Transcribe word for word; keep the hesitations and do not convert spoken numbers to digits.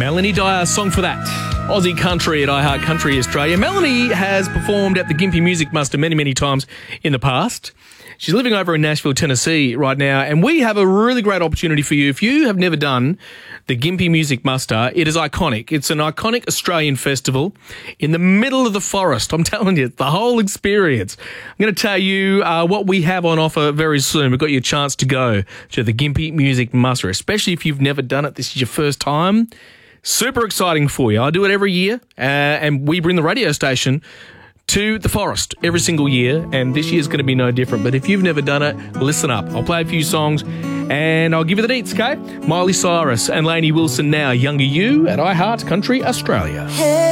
Melanie Dyer, song for that. Aussie Country at iHeart Country Australia. Melanie has performed at the Gympie Music Muster many, many times in the past. She's living over in Nashville, Tennessee right now, and we have a really great opportunity for you. If you have never done the Gympie Music Muster, it is iconic. It's an iconic Australian festival in the middle of the forest. I'm telling you, the whole experience. I'm going to tell you uh, what we have on offer very soon. We've got you a chance to go to the Gympie Music Muster, especially if you've never done it. This is your first time. Super exciting for you. I do it every year, uh, and we bring the radio station to the forest every single year, and this year's going to be no different. But if you've never done it, listen up. I'll play a few songs and I'll give you the deets, okay? Miley Cyrus and Lainey Wilson now, Younger You at iHeart Country Australia. Hey.